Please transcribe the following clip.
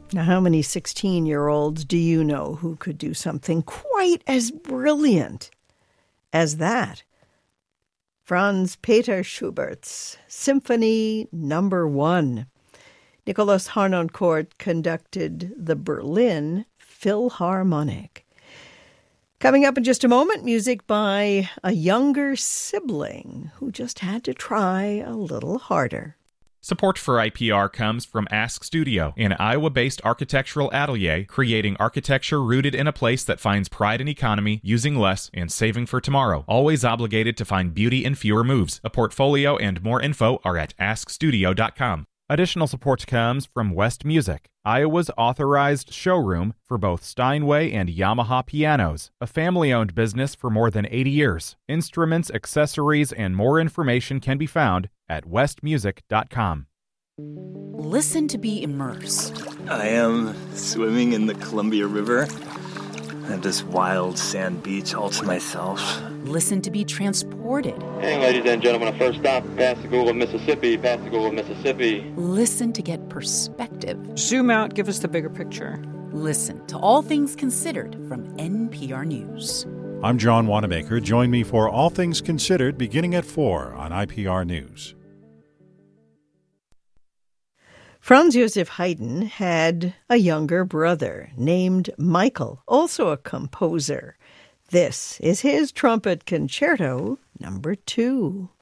Now, how many 16-year-olds do you know who could do something quite as brilliant as that? Franz Peter Schubert's Symphony No. 1. Nicholas Harnoncourt conducted the Berlin Philharmonic. Coming up in just a moment, music by a younger sibling who just had to try a little harder. Support for IPR comes from Ask Studio, an Iowa-based architectural atelier creating architecture rooted in a place that finds pride in economy, using less, and saving for tomorrow. Always obligated to find beauty in fewer moves. A portfolio and more info are at askstudio.com. Additional support comes from West Music, Iowa's authorized showroom for both Steinway and Yamaha pianos, a family-owned business for more than 80 years. Instruments, accessories, and more information can be found at westmusic.com. Listen to be immersed. I am swimming in the Columbia River. I have this wild sand beach all to myself. Listen to be transported. Hey, ladies and gentlemen, our first stop, Pascagoula, Mississippi. Pascagoula, Mississippi. Listen to get perspective. Zoom out, give us the bigger picture. Listen to All Things Considered from NPR News. I'm John Wanamaker. Join me for All Things Considered beginning at 4 on IPR News. Franz Joseph Haydn had a younger brother named Michael, also a composer. This is his Trumpet Concerto No. 2.